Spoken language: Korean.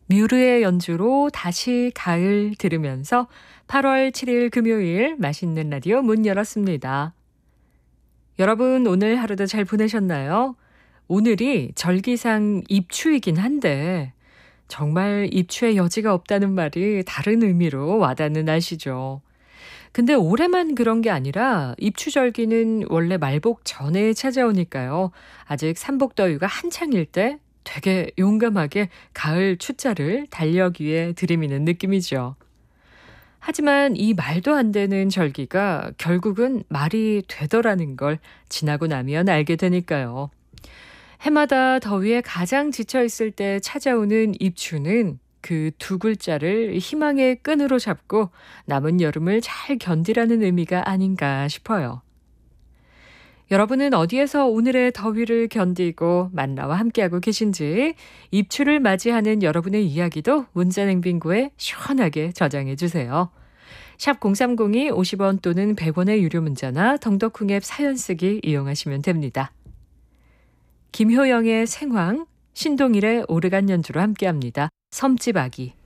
뮤르의 연주로 다시 가을 들으면서 8월 7일 금요일 맛있는 라디오 문 열었습니다. 여러분 오늘 하루도 잘 보내셨나요? 오늘이 절기상 입추이긴 한데 정말 입추의 여지가 없다는 말이 다른 의미로 와닿는 날씨죠. 근데 올해만 그런 게 아니라 입추절기는 원래 말복 전에 찾아오니까요. 아직 삼복더위가 한창일 때 되게 용감하게 가을 추자를 달력 위에 들이미는 느낌이죠. 하지만 이 말도 안 되는 절기가 결국은 말이 되더라는 걸 지나고 나면 알게 되니까요. 해마다 더위에 가장 지쳐 있을 때 찾아오는 입추는 그 두 글자를 희망의 끈으로 잡고 남은 여름을 잘 견디라는 의미가 아닌가 싶어요. 여러분은 어디에서 오늘의 더위를 견디고 만나와 함께하고 계신지 입추를 맞이하는 여러분의 이야기도 문자냉빙고에 시원하게 저장해 주세요. 샵 0302 50원 또는 100원의 유료 문자나 덩덕쿵 앱 사연 쓰기 이용하시면 됩니다. 김효영의 생황, 신동일의 오르간 연주로 함께합니다. 섬집 아기.